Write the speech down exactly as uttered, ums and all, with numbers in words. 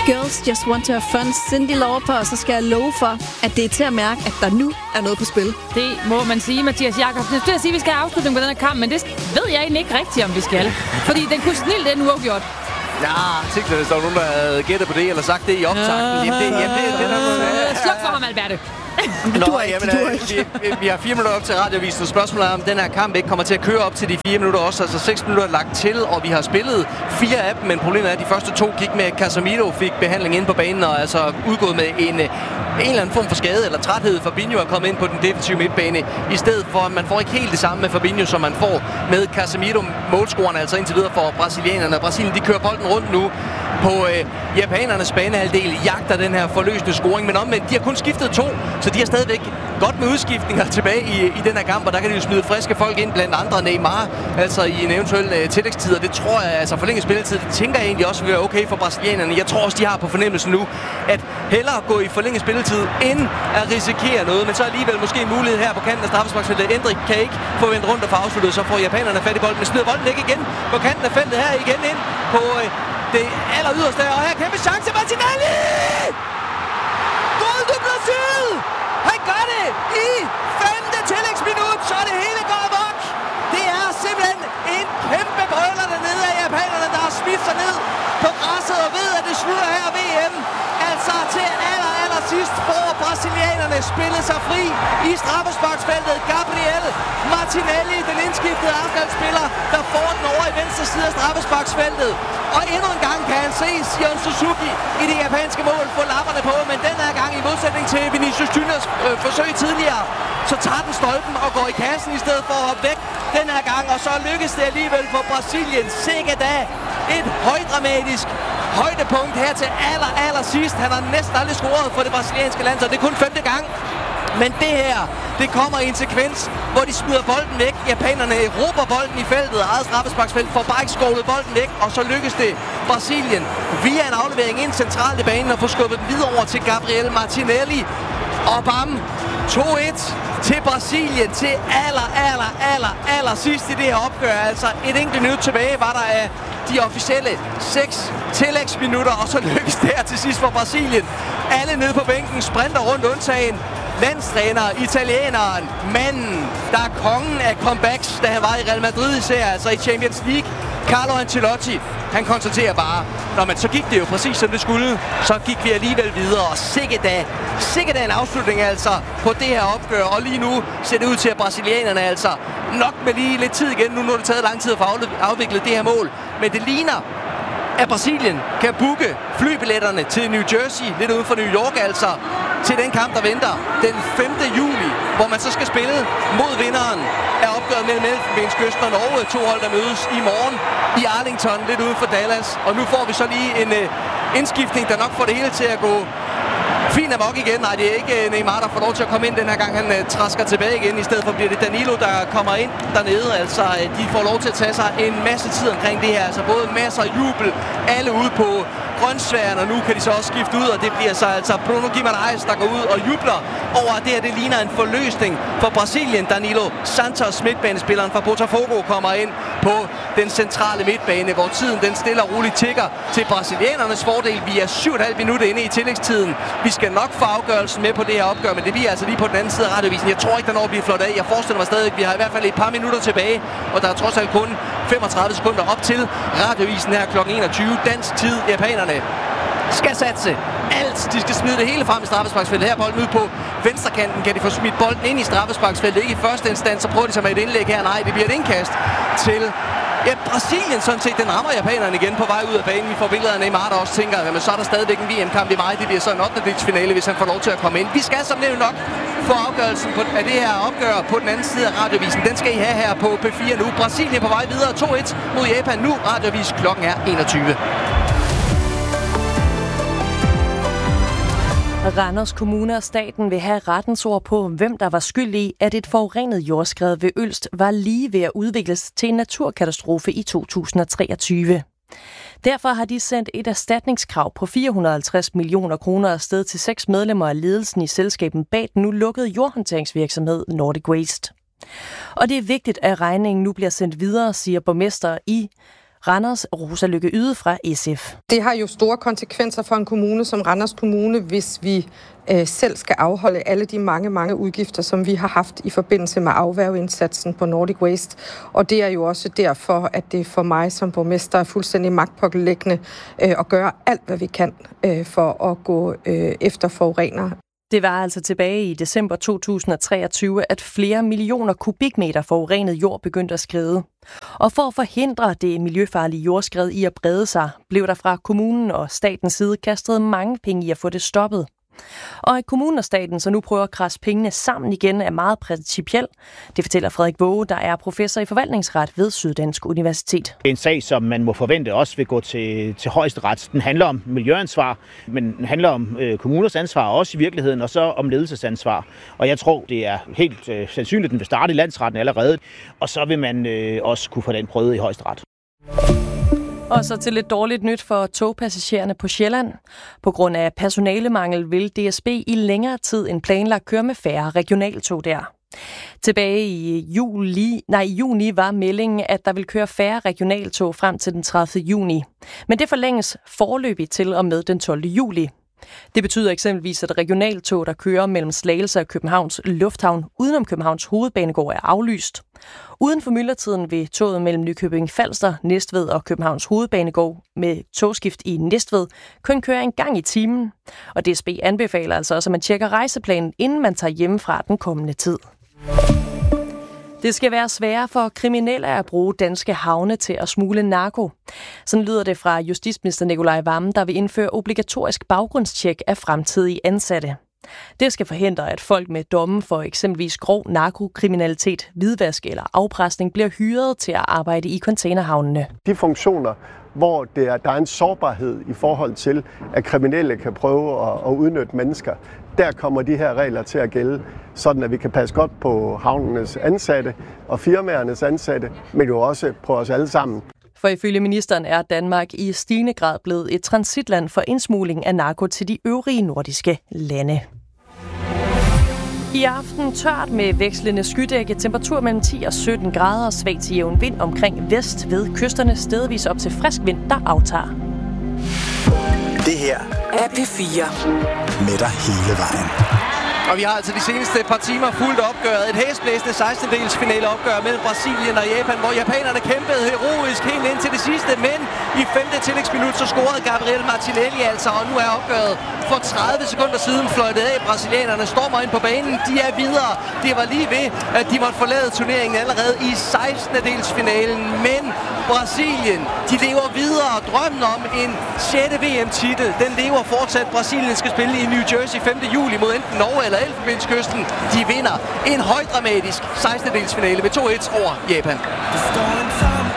Girls Just Want to Have Fun, Cyndi Lauper, og så skal jeg love for, at det er til at mærke, at der nu er noget på spil. Det må man sige, Mathias Jakobsen. Jeg skulle sige, at vi skal have afslutning på den her kamp, men det ved jeg egentlig ikke rigtigt, om vi skal. Fordi den kunne snilt den uafgjort. Ja, jeg tænkte, hvis der var nogen, der havde gættet på det, eller sagt det i optakten. Jamen, det, jamen, det, det, det, det, det, Sluk for ham, Alberte. Nå, jamen, vi, vi har fire minutter op til radiovisen, og spørgsmålet er, om den her kamp ikke kommer til at køre op til de fire minutter også. Altså seks minutter lagt til, og vi har spillet fire af dem, men problemet er, at de første to gik med Casemiro, fik behandling inde på banen, og altså udgået med en, en eller anden form for skade eller træthed. Fabinho er kommet ind på den defensive midtbane, i stedet for, at man får ikke helt det samme med Fabinho, som man får med Casemiro. Målscorerne altså indtil videre for brasilianerne. Brasilien, de kører bolden rundt nu på øh, japanernes banehalvdel, jagter den her forløsende scoring, men omvendt, de har kun skiftet to, så de har stadigvæk godt med udskiftninger tilbage i, i den her kamp, og der kan de jo smide friske folk ind, blandt andre Neymar, altså i en eventuel øh, tillægstid, og det tror jeg, altså forlænget spilletid, det tænker jeg egentlig også vil være okay for brasilianerne. Jeg tror også, de har på fornemmelsen nu, at hellere gå i forlænget spilletid, end at risikere noget, men så alligevel måske en mulighed her på kanten af straffesparksfeltet. Endrik kan ikke få vendt rundt og få afsluttet, så får japanerne fat i bolden, men smider bolden ikke igen på kanten af feltet her igen ind på øh, det aller yderste, og her kæmpe chance, Martinelli! Gol du Brasil! Han gør det i femte tillægsminut, så det hele går amok. Det er simpelthen en kæmpe brøler dernede af japanerne, der har smidt sig ned på græsset og ved, at det slutter her V M. Altså til aller, aller sidst får brasilianerne spillet sig fri i straffesparksfeltet. Gabriel Martinelli, den indskiftede Arsenal-spiller, der får den over i venstre side af straffesparksfeltet. Og endnu en gang kan han se Sion Suzuki i det japanske mål få lapperne på, men den her gang i modsætning til Vinicius Juniors øh, forsøg tidligere, så tager den stolpen og går i kassen i stedet for at hoppe væk den her gang, og så lykkes det alligevel for Brasilien. Sikke da et højdramatisk højdepunkt her til aller, aller sidst. Han har næsten aldrig scoret for det brasilianske land, så det er kun femte gang. Men det her, det kommer i en sekvens, hvor de smider bolden væk. Japanerne råber bolden i feltet, eget straffesparksfelt, får bare ikke skovlet bolden væk, og så lykkes det Brasilien via en aflevering ind centralt i banen og få skubbet den videre over til Gabriel Martinelli. Og bam, to et til Brasilien til aller, aller, aller, aller sidst i det her opgør. Altså et enkelt minut tilbage var der af de officielle seks tillægsminutter, og så lykkes det her til sidst for Brasilien. Alle nede på bænken sprinter rundt undtagen landstræner, italieneren, manden, der er kongen af comebacks, da han var i Real Madrid især, altså i Champions League. Carlo Ancelotti, han konstaterer bare, når man så gik det jo præcis som det skulle, så gik vi alligevel videre, og sikke da, sikke da en afslutning altså på det her opgør, og lige nu ser det ud til, at brasilianerne altså nok med lige lidt tid igen, nu, nu har det taget lang tid at få afviklet det her mål, men det ligner, at Brasilien kan booke flybilletterne til New Jersey, lidt uden for New York altså, til den kamp, der venter den femte juli, hvor man så skal spille mod vinderen af opgøret mellem Elfenbenskysten og Norge. To hold, der mødes i morgen i Arlington, lidt uden for Dallas. Og nu får vi så lige en uh, indskiftning, der nok får det hele til at gå fint amok igen. Nej, det er ikke uh, Neymar, der får lov til at komme ind den her gang. Han uh, trasker tilbage igen. I stedet for bliver det Danilo, der kommer ind dernede. Altså, uh, de får lov til at tage sig en masse tid omkring det her. Altså, både masser af jubel, alle ude på grøntsværen, og nu kan de så også skifte ud, og det bliver så altså Bruno Guimaraes, der går ud og jubler over, at det her det ligner en forløsning for Brasilien. Danilo Santos, midtbanespilleren fra Botafogo, kommer ind på den centrale midtbane, hvor tiden den stille og roligt tikker til brasilianernes fordel. Vi er syv og et halvt minutter inde i tillægstiden. Vi skal nok få afgørelsen med på det her opgør, men det bliver altså lige på den anden side af radiovisen. Jeg tror ikke, der når at blive flot af. Jeg forestiller mig stadig, at vi har i hvert fald et par minutter tilbage, og der er trods alt kun femogtredive sekunder op til radiovisen her klokken enogtyve. Dansk tid. Japanerne skal satse alt. De skal smide det hele frem i straffesparksfeltet. Her bolden ud på venstrekanten. Kan de få smidt bolden ind i straffesparksfeltet? Ikke i første instans, så prøver de sig med et indlæg her. Nej, det bliver et indkast til ja, Brasilien sådan set. Den rammer japanerne igen på vej ud af banen. Vi får billeder af Neymar, der også tænker, jamen så er der stadigvæk en V M-kamp i maj. Det bliver så en ottendedelsfinale, hvis han får lov til at komme ind. Vi skal som nævnt nok få afgørelsen på, af det her opgør på den anden side af radiovisen. Den skal I have her på P fire nu. Brasilien på vej videre to et mod Japan nu. Radiovis klokken er enogtyve. Randers Kommune og staten vil have rettens ord på, hvem der var skyld i, at et forurenet jordskred ved Ølst var lige ved at udvikles til en naturkatastrofe i to tusind og treogtyve. Derfor har de sendt et erstatningskrav på fire hundrede og halvtreds millioner kroner afsted til seks medlemmer af ledelsen i selskabet bag den nu lukkede jordhåndteringsvirksomhed Nordic Waste. Og det er vigtigt, at regningen nu bliver sendt videre, siger borgmester i Randers Rosa Lykke Yde fra S F. Det har jo store konsekvenser for en kommune som Randers Kommune, hvis vi øh, selv skal afholde alle de mange, mange udgifter, som vi har haft i forbindelse med afværgeindsatsen på Nordic Waste. Og det er jo også derfor, at det for mig som borgmester er fuldstændig magtpåliggende øh, at gøre alt, hvad vi kan øh, for at gå øh, efter forurener. Det var altså tilbage i december to tusind og treogtyve, at flere millioner kubikmeter forurenet jord begyndte at skride. Og for at forhindre det miljøfarlige jordskred i at brede sig, blev der fra kommunen og statens side kastet mange penge i at få det stoppet. Og at kommunen og staten så nu prøver at krasse pengene sammen igen er meget principielt. Det fortæller Frederik Våge, der er professor i forvaltningsret ved Syddansk Universitet. Det er en sag, som man må forvente også vil gå til, til højesteret. Den handler om miljøansvar, men den handler om øh, kommuners ansvar også i virkeligheden, og så om ledelsesansvar. Og jeg tror, det er helt øh, sandsynligt, at den vil starte i landsretten allerede, og så vil man øh, også kunne få den prøvet i højesteret. Og så til lidt dårligt nyt for togpassagererne på Sjælland. På grund af personalemangel vil D S B i længere tid end planlagt køre med færre regionaltog der. Tilbage i juli, nej, i juni var meldingen, at der vil køre færre regionaltog frem til den tredivte juni. Men det forlænges foreløbigt til og med den tolvte juli. Det betyder eksempelvis, at regionaltog, der kører mellem Slagelse og Københavns Lufthavn udenom Københavns Hovedbanegård, er aflyst. Uden for myldretiden vil toget mellem Nykøbing Falster, Næstved og Københavns Hovedbanegård med togskift i Næstved kun køre en gang i timen. Og D S B anbefaler altså også, at man tjekker rejseplanen, inden man tager hjemmefra den kommende tid. Det skal være sværere for kriminelle at bruge danske havne til at smugle narko. Sådan lyder det fra justitsminister Nicolai Wammen, der vil indføre obligatorisk baggrundstjek af fremtidige ansatte. Det skal forhindre, at folk med domme for eksempelvis grov narkokriminalitet, hvidvask eller afpresning bliver hyret til at arbejde i containerhavnene. De funktioner, hvor der er en sårbarhed i forhold til, at kriminelle kan prøve at udnytte mennesker, der kommer de her regler til at gælde, sådan at vi kan passe godt på havnenes ansatte og firmaernes ansatte, men jo også på os alle sammen. For ifølge ministeren er Danmark i stigende grad blevet et transitland for indsmugling af narko til de øvrige nordiske lande. I aften tørt med vekslende skydække, temperatur mellem ti og sytten grader og svag til jævn vind omkring vest ved kysterne, stedvis op til frisk vind, der aftager. Det her er P fire med dig hele vejen. Og vi har altså de seneste par timer fuldt opgøret. Et hæsblæsende sekstendedels finale opgør mellem Brasilien og Japan, hvor japanerne kæmpede heroisk helt ind til det sidste. Men i femte tillægsminut så scorede Gabriel Martinelli altså, og nu er opgøret for tredive sekunder siden fløjtet af. Brasilianerne stormer ind på banen. De er videre. Det var lige ved, at de måtte forlade turneringen allerede i sekstendedels finalen. Men Brasilien, de lever videre. Drømmen om en sjette V M-titel, den lever fortsat. Brasilien skal spille i New Jersey femte juli mod enten Norge eller Elfenbenskysten. De vinder en højdramatisk sekstendedelsfinale med to et over Japan.